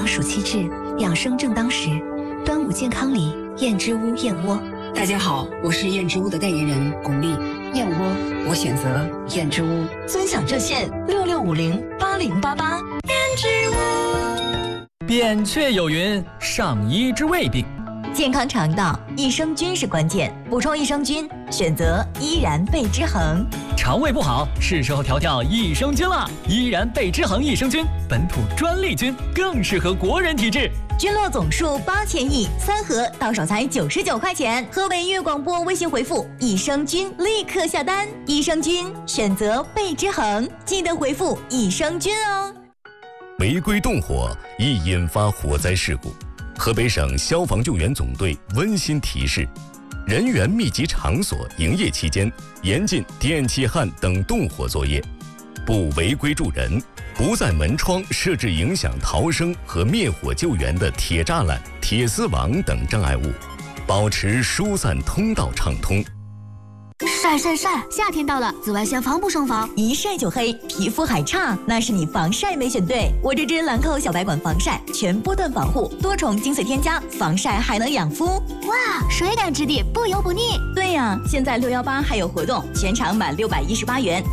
暑气至，养生正当时。端午健康礼，燕之屋燕窝。 大家好，我是燕之屋的代言人巩俐。燕窝，我选择燕之屋。 尊享热线66508088。 燕之屋。扁鹊有云：上医之未病。 健康肠道，益生菌是关键，补充益生菌，选择依然贝之恒。 肠胃不好，是时候调调益生菌了。依然贝之恒益生菌，本土专利菌，更适合国人体质。 菌落总数8000亿，3盒到手才99块钱。河北粤广播微信回复益生菌，立刻下单。益生菌选择贝之恒，记得回复益生菌哦。 违规动火易引发火灾事故。河北省消防救援总队温馨提示：人员密集场所营业期间，严禁电气焊等动火作业，不违规助人，不在门窗设置影响逃生和灭火救援的铁栅栏、铁丝网等障碍物，保持疏散通道畅通。 晒晒晒！夏天到了，紫外线防不胜防， 一晒就黑，皮肤还差，那是你防晒没选对。我这支兰蔻小白管防晒，全波段防护，多重精粹添加，防晒还能养肤。 哇，水感质地，不油不腻。 对呀，现在618还有活动，全场满618元。